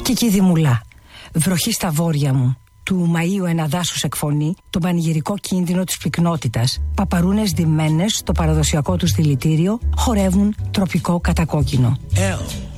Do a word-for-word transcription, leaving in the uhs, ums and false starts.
Και εκεί δημουλά. Βροχή στα βόρεια μου. Του Μαΐου ένα δάσος εκφωνεί τον πανηγυρικό κίνδυνο της πυκνότητας. Παπαρούνες ντυμένες στο παραδοσιακό τους δηλητήριο χορεύουν τροπικό κατακόκκινο. L.